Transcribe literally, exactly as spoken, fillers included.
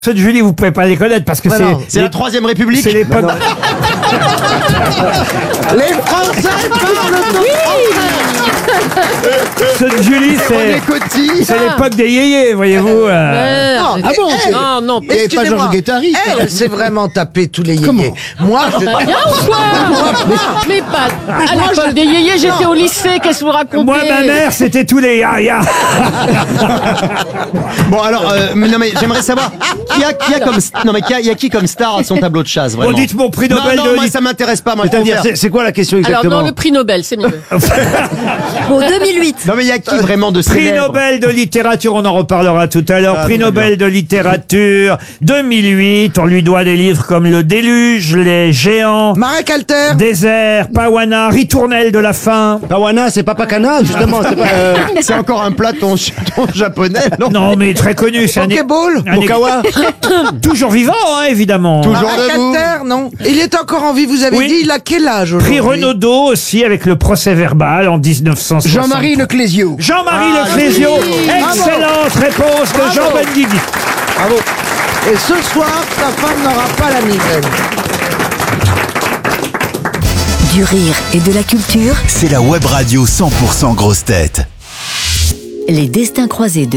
Ceux de Julie, vous pouvez pas les connaître parce que Ouais, c'est non. C'est la Troisième République. c'est l'époque. Les Français parlent donc Ceux de Julie, René c'est Coty. c'est l'époque des yéyés, voyez-vous. euh. Non, Ah bon, elle, non, non. il y avait pas Excusez-moi. Georges Guettari. Elle, elle s'est vraiment tapé tous les Comment yéyés. Moi, je... Bien ou quoi mais, mais pas. À l'époque des yéyés, j'étais au lycée, qu'est-ce que vous racontez? Moi, ma mère, c'était tous les ya ya. Bon alors, euh, mais non mais j'aimerais savoir qui a, qui a comme non mais qui a, il y a qui comme star à son tableau de chasse vraiment. Bon, dites mon prix Non Nobel non, de moi lit- ça m'intéresse pas. Moi, je C'est-à-dire, préfère- c'est c'est quoi la question Alors exactement? non, le prix Nobel, c'est mieux. Bon, deux mille huit. Non mais il y a qui vraiment de Prix célèbre? Nobel de littérature, on en reparlera tout à l'heure. Ah, Prix très Nobel de littérature deux mille huit. On lui doit des livres comme Le Déluge, Les Géants, Marek Alter. Désert, Pawana, Ritournelle de la faim. Pawana, c'est pas Pakana, justement. C'est pas... Euh... C'est encore un plat ton, ton japonais non? Non, mais très connu. C'est un, Pokéball. un- Mokawa. toujours vivant, hein, évidemment. Toujours Marek debout. Alter, non. Il est encore en vie, vous avez Oui. dit, il a quel âge Prix aujourd'hui? Renaudot aussi avec le procès verbal en dix-neuf cent soixante. Jean-Marie Leclésio. Jean-Marie Ah, Leclésio. oui. Excellente réponse de Bravo. Jean Benguigui. Bravo. Et ce soir, ta femme n'aura pas la migraine. Du rire et de la culture, C'est la web radio cent pour cent grosse tête. les destins croisés de